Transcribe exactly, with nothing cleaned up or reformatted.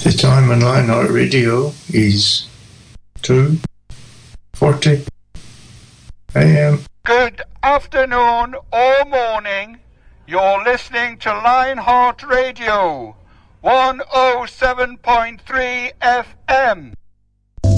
The time on Lionheart Radio is two forty a m. Good afternoon or morning. You're listening to Lionheart Radio, one oh seven point three F M.